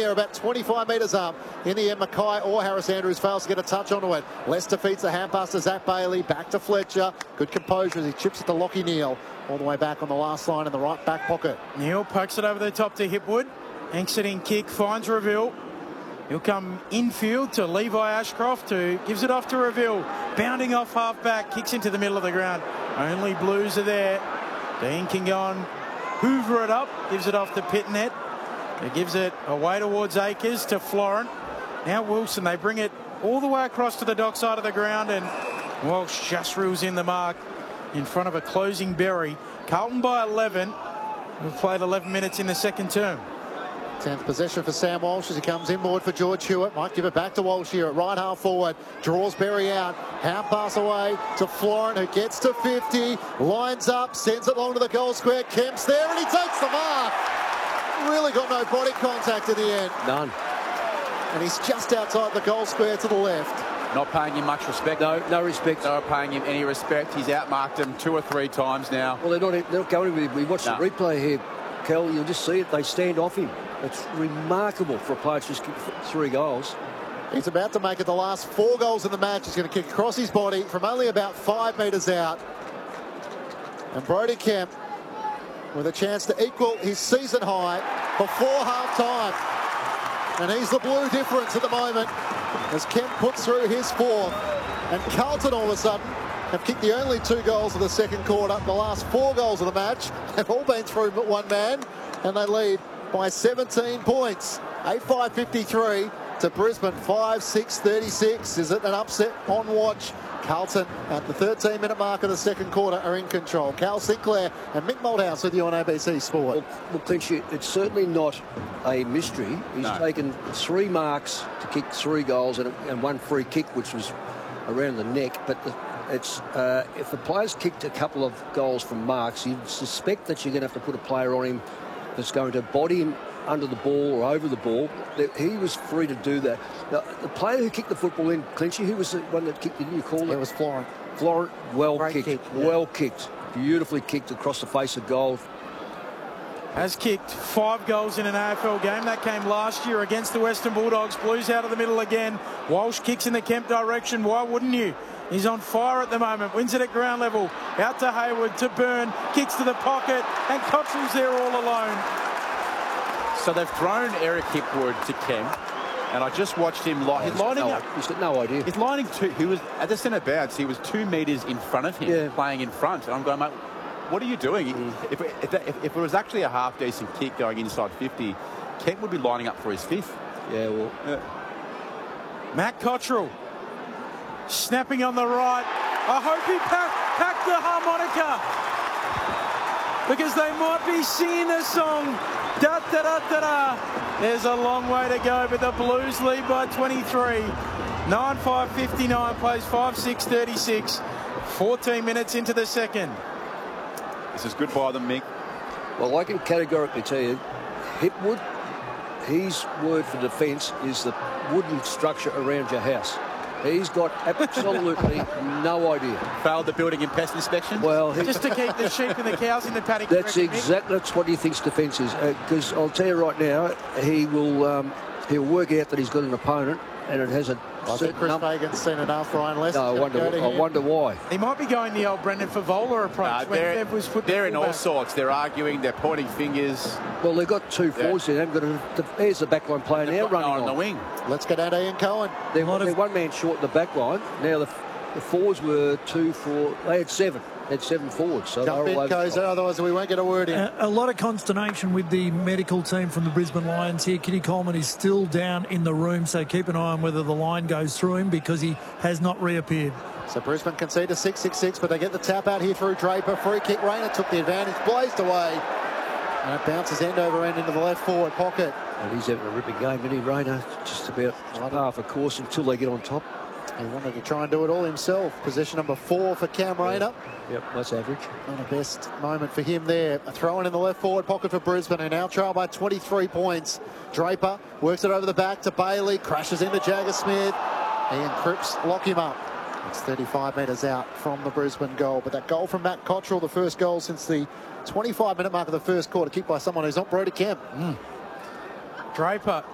there about 25 metres up. In the end, Mackay or Harris Andrews fails to get a touch onto it. Lester feeds the hand pass to Zach Bailey. Back to Fletcher. Good composure as he chips it to Lockie Neal. All the way back on the last line in the right back pocket. Neal pokes it over the top to Hipwood. Anks it in kick, finds Reville. He'll come infield to Levi Ashcroft, who gives it off to Reville. Bounding off half-back, kicks into the middle of the ground. Only Blues are there. Dean can go and hoover it up, gives it off to Pitnet. He gives it away towards Akers to Florent. Now Wilson, they bring it all the way across to the dock side of the ground, and Walsh just reels in the mark in front of a closing Berry. Carlton by 11. We've played 11 minutes in the second term. 10th possession for Sam Walsh as he comes inboard for George Hewitt. Might give it back to Walsh here at right half forward. Draws Berry out. Hand pass away to Florent, who gets to 50. Lines up, sends it long to the goal square. Kemp's there and he takes the mark. Really got no body contact in the end. None. And he's just outside the goal square to the left. Not paying him much respect. No respect. They're not paying him any respect. He's outmarked them 2 or 3 times now. Well, they're not going with him. We watched the replay here, Kel. You'll just see it. They stand off him. It's remarkable for a player to just kick 3 goals. He's about to make it the last 4 goals in the match. He's going to kick across his body from only about 5 metres out. And Brodie Kemp with a chance to equal his season high before half-time. And he's the blue difference at the moment as Kemp puts through his 4th. And Carlton all of a sudden have kicked the only 2 goals of the second quarter. The last 4 goals of the match have all been through one man, and they lead by 17 points. 8-5-53 to Brisbane 5-6-36. Is it an upset on watch? Carlton at the 13-minute mark of the second quarter are in control. Cal Sinclair and Mick Malthouse with you on ABC Sport. Well, Clinchy, it's certainly not a mystery. He's taken 3 marks to kick 3 goals and 1 free kick, which was around the neck. But it's if the player's kicked a couple of goals from marks, you'd suspect that you're going to have to put a player on him that's going to body him under the ball or over the ball. He was free to do that. Now, the player who kicked the football in, Clinchy, who was the one that kicked it? Didn't you call it? It was Florent. Florent, well Great kicked. kick, yeah. Well kicked. Beautifully kicked across the face of goal. Has kicked 5 goals in an AFL game. That came last year against the Western Bulldogs. Blues out of the middle again. Walsh kicks in the Kemp direction. Why wouldn't you? He's on fire at the moment. Wins it at ground level. Out to Hayward, to Byrne. Kicks to the pocket. And Cottrell's there all alone. So they've thrown Eric Hipwood to Kemp. And I just watched him lining up. He's got no idea. He's lining 2. He was at the centre bounce. He was 2 metres in front of him, playing in front. And I'm going, mate, what are you doing? If it was actually a half-decent kick going inside 50, Kemp would be lining up for his 5th. Yeah, well. Matt Cottrell snapping on the right. I hope he packed the harmonica, because they might be singing the song. Da da da da da. There's a long way to go, but the Blues lead by 23. 9-5-59 plays 5-6-36. 14 minutes into the second. This is good by them, Mick. Well, I can categorically tell you, Hipwood, his word for defence is the wooden structure around your house. He's got absolutely no idea. Failed the building and pest inspection? Well, just to keep the sheep and the cows in the paddock. That's what he thinks defence is. Because I'll tell you right now, he'll work out that he's got an opponent, and it has a I think Chris Fagan's seen enough. Ryan Lester. No, I wonder why. He might be going the old Brendan Favola approach. They're in all sorts. They're arguing. They're pointing fingers. Well, they've got 2 forwards there. There's the backline player now running on the wing. Let's get out Ian Cohen. They're 1 man short in the backline. Now the forwards were 2, 4. They had 7. They had 7 forwards. So jump in, Koza, otherwise we won't get a word in. A lot of consternation with the medical team from the Brisbane Lions here. Kitty Coleman is still down in the room, so keep an eye on whether the line goes through him, because he has not reappeared. So Brisbane concede a 6-6-6, but they get the tap out here through Draper. Free kick. Rayner took the advantage, blazed away. And it bounces end over end into the left forward pocket. And he's having a ripping game, isn't he, Rayner? Just about half a course until they get on top. He wanted to try and do it all himself. Position number 4 for Cam Rayner. Yep, that's average. Not a best moment for him there. A throw in the left forward pocket for Brisbane, who now trail by 23 points. Draper works it over the back to Bailey. Crashes into Jagger Smith. Ian Cripps lock him up. It's 35 metres out from the Brisbane goal. But that goal from Matt Cottrell, the first goal since the 25-minute mark of the first quarter, kicked by someone who's not Brodie Kemp. Draper